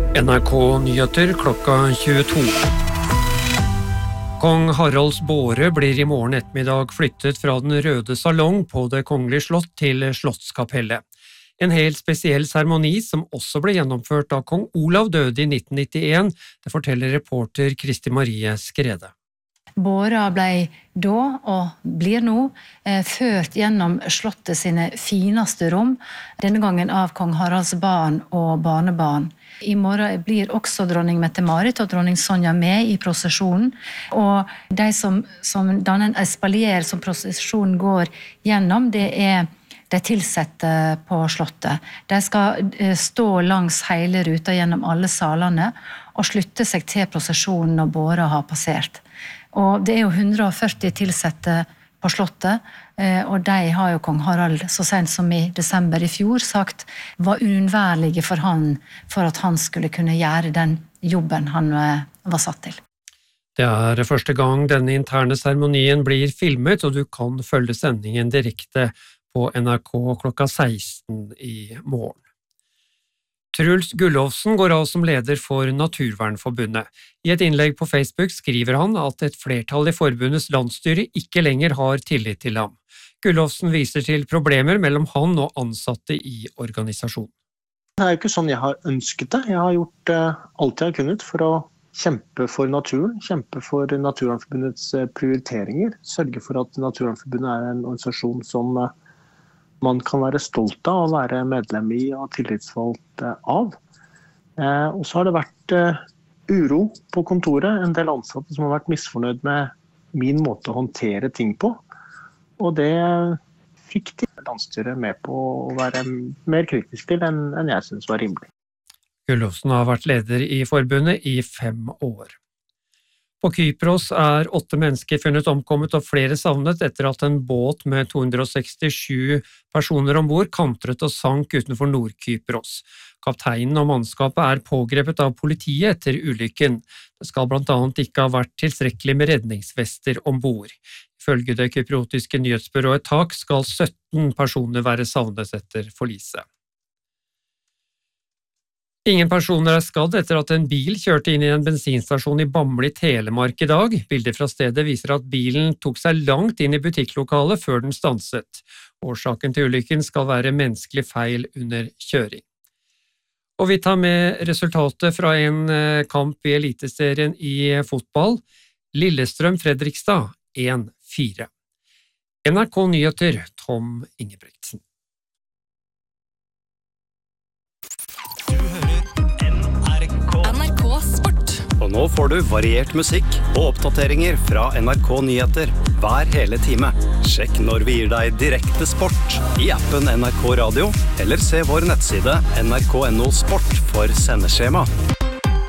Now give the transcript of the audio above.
NRK Nyheter klokka 22. Kong Haralds båre blir i morgen ettermiddag flyttet fra den røde salong på det kongelige slott til Slottskapellet. En helt spesiell seremoni som også ble gjennomført da kong Olav døde i 1991, det forteller reporter Kristi Marie Skrede. Båra ble da, og blir nå, ført gjennom slottet sine fineste rom, denne gangen av kong Haralds barn og barnebarn. I morgen blir også dronning Mette-Marit og dronning Sonja med i prosesjonen, og de som danner en espalier som prosesjonen går gjennom, det er de tilsette på slottet. De skal stå langs hele ruta gjennom alle salene og slutte seg til prosesjonen når båra har passert. Og det er jo 140 tilsette på slottet, og de har jo kong Harald så sent som i desember i fjor sagt var uunnværlige for han, for at han skulle kunne gjøre den jobben han var satt til. Det er første gang denne interne seremonien blir filmet, og du kan følge sendingen direkte på NRK klokka 16 i morgen. Truls Gullofsen går av som leder for Naturvernforbundet. I et innlegg på Facebook skriver han at et flertall i forbundets landsstyre ikke lenger har tillit til ham. Gullofsen viser til problemer mellom han og ansatte i organisasjonen. Det er jo ikke sånn jeg har ønsket det. Jeg har gjort alt jeg har kunnet for å kjempe for naturen, kjempe for Naturvernforbundets prioriteringer, sørge for at Naturvernforbundet er en organisasjon som man kan være stolt av å være medlem i og tillitsvalgt av. Og så har det vært uro på kontoret, en del ansatte som har vært misfornøyd med min måte å håndtere ting på. Og det fikk de landsstyret med på å være mer kritisk til enn jeg synes var rimelig. Gullofsen har vært leder i forbundet i 5 år. På Kypros er 8 mennesker funnet omkommet og flere savnet etter at en båt med 267 personer ombord kantret og sank utenfor Nord-Kypros. Kapteinen og mannskapet er pågrepet av politiet etter ulykken. Det skal blant annet ikke ha vært tilstrekkelig med redningsvester ombord. Ifølge det kypriotiske nyhetsbyrået TAK skal 17 personer være savnet etter forliset. Ingen personer er skadd etter at en bil kjørte inn i en bensinstasjon i Bamble i Telemark i dag. Bilder fra stedet viser at bilen tok seg langt inn i butikklokalet før den stanset. Årsaken til ulykken skal være menneskelig feil under kjøring. Og vi tar med resultatet fra en kamp i eliteserien i fotball. Lillestrøm-Fredrikstad 1-4. NRK Nyheter, Tom Ingebretsen. Og nå får du variert musikk og oppdateringer fra NRK Nyheter hver hele time. Sjekk når vi gir deg direkte sport i appen NRK Radio, eller se vår nettside nrk.no sport for sendeskjema.